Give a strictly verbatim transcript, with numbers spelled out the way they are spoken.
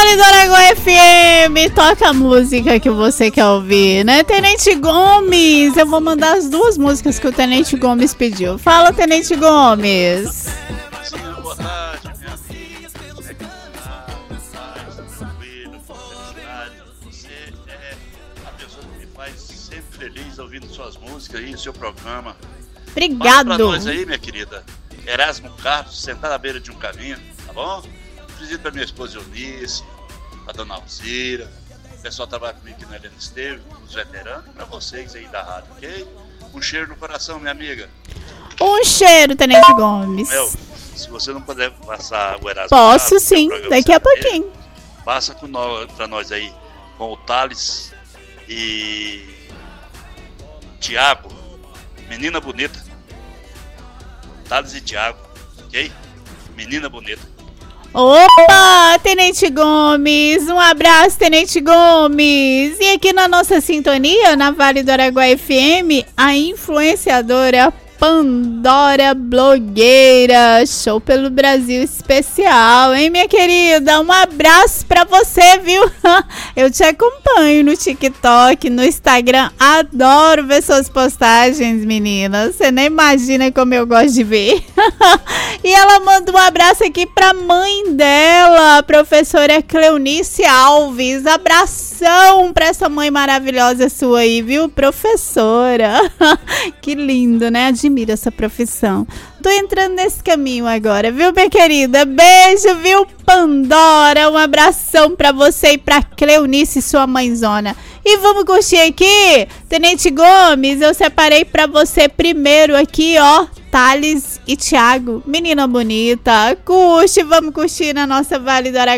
Vale do Araguaia F M, toca a música que você quer ouvir, né? Tenente Gomes, eu vou mandar as duas músicas que o Tenente Gomes pediu. Fala, Tenente Gomes. Sim, boa tarde, minha amiga. Como é que tá? Paz, tranquilo, felicidade. Você é a pessoa que me faz sempre feliz ouvindo suas músicas e o seu programa. Obrigado. Fala pra nós aí, minha querida. Erasmo Carlos, sentar à beira de um caminho, tá bom? Visito pra minha esposa Eunice, pra dona Alzira, o pessoal trabalha comigo aqui no Helena Esteves, os veteranos, e pra vocês aí da rádio, ok? Um cheiro no coração, minha amiga. Um cheiro, Tenente Gomes. Meu, se você não puder passar o Erasmo Posso Carlos, sim, daqui a pouquinho. Passa com nós, pra nós aí, com o Thales e Tiago, menina bonita. Thales e Tiago, ok? Menina bonita. Opa, Tenente Gomes, um abraço, Tenente Gomes. E aqui na nossa sintonia, na Vale do Araguaia F M, a influenciadora Pandora Blogueira, show pelo Brasil especial, hein, minha querida? Um abraço pra você, viu? Eu te acompanho no TikTok, no Instagram, adoro ver suas postagens, meninas. Você nem imagina como eu gosto de ver. E ela manda um abraço aqui pra mãe dela, a professora Cleonice Alves. Abração pra essa mãe maravilhosa sua aí, viu, professora? Que lindo, né? Admiro essa profissão. Tô entrando nesse caminho agora, viu, minha querida? Beijo, viu, Pandora? Um abração pra você e pra Cleonice, sua mãezona. E vamos curtir aqui, Tenente Gomes, eu separei pra você primeiro aqui, ó, Thales e Tiago, menina bonita. Curte, vamos curtir na nossa Vale do Araguaia.